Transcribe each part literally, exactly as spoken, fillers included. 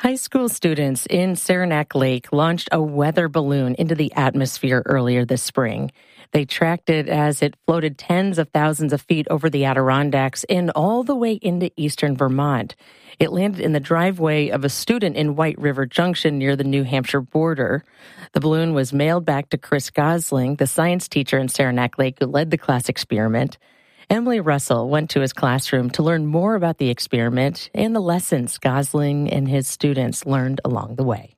High school students in Saranac Lake launched a weather balloon into the atmosphere earlier this spring. They tracked it as it floated tens of thousands of feet over the Adirondacks and all the way into eastern Vermont. It landed in the driveway of a student in White River Junction near the New Hampshire border. The balloon was mailed back to Chris Gosling, the science teacher in Saranac Lake who led the class experiment. Emily Russell went to his classroom to learn more about the experiment and the lessons Gosling and his students learned along the way.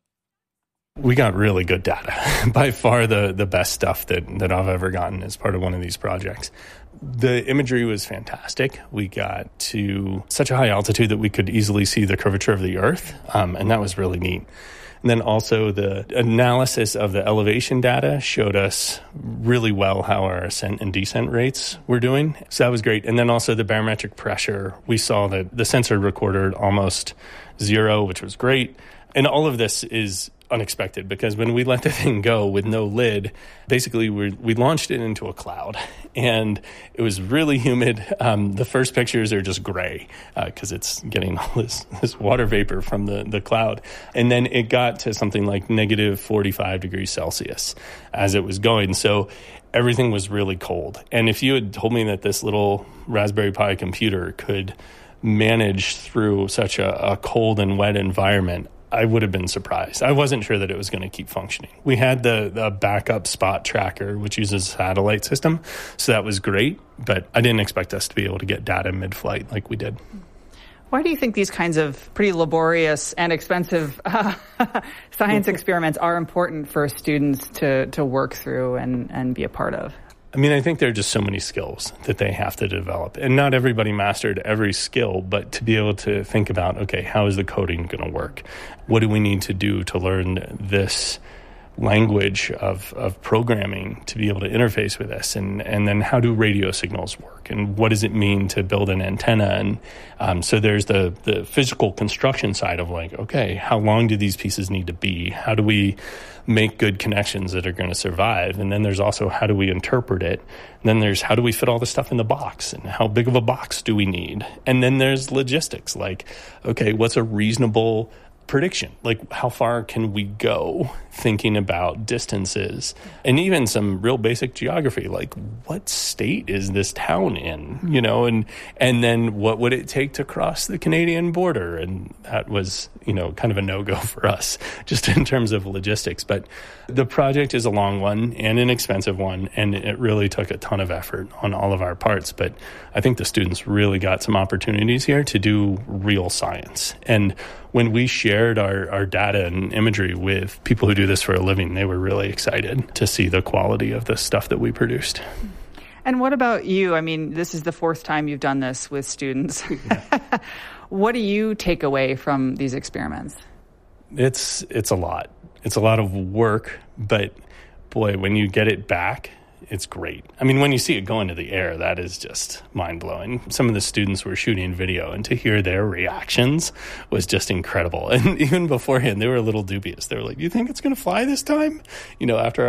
We got really good data, by far the, the best stuff that, that I've ever gotten as part of one of these projects. The imagery was fantastic. We got to such a high altitude that we could easily see the curvature of the Earth, um, and that was really neat. And then also the analysis of the elevation data showed us really well how our ascent and descent rates were doing. So that was great. And then also the barometric pressure, we saw that the sensor recorded almost zero, which was great. And all of this is unexpected because when we let the thing go with no lid, basically we we launched it into a cloud and it was really humid. Um, the first pictures are just gray because uh, it's getting all this, this water vapor from the, the cloud. And then it got to something like negative forty-five degrees Celsius as it was going. So everything was really cold. And if you had told me that this little Raspberry Pi computer could manage through such a, a cold and wet environment, I would have been surprised. I wasn't sure that it was going to keep functioning. We had the, the backup spot tracker, which uses a satellite system, so that was great, but I didn't expect us to be able to get data mid-flight like we did. Why do you think these kinds of pretty laborious and expensive uh, science experiments are important for students to, to work through and, and be a part of? I mean, I think there are just so many skills that they have to develop. And not everybody mastered every skill, but to be able to think about, okay, how is the coding going to work? What do we need to do to learn this language of, of programming to be able to interface with this? And, and then how do radio signals work? And what does it mean to build an antenna? And um, so there's the, the physical construction side of like, okay, how long do these pieces need to be? How do we make good connections that are going to survive? And then there's also how do we interpret it? And then there's how do we fit all this stuff in the box? And how big of a box do we need? And then there's logistics, like, okay, what's a reasonable prediction? Like, how far can we go thinking about distances and even some real basic geography, like what state is this town in, you know, and and then what would it take to cross the Canadian border? And that was, you know, kind of a no-go for us just in terms of logistics. But the project is a long one and an expensive one, and it really took a ton of effort on all of our parts. But I think the students really got some opportunities here to do real science. And when we shared our, our data and imagery with people who do this for a living, they were really excited to see the quality of the stuff that we produced. And what about you? I mean, this is the fourth time you've done this with students. Yeah. What do you take away from these experiments? It's it's a lot. It's a lot of work, but boy, when you get it back, it's great. I mean, when you see it go into the air, that is just mind-blowing. Some of the students were shooting video, and to hear their reactions was just incredible. And even beforehand, they were a little dubious. They were like, you think it's going to fly this time? You know, after